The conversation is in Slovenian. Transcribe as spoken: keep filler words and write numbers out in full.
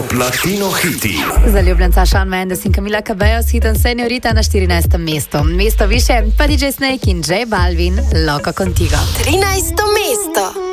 Platino hiti. Zaljubljenca Shawn Mendes in Camila Cabello s hitom Señorita na štirinajstem mestu. Mesto više pa D J Snake in J Balvin, Loco Contigo. trinajsto mesto.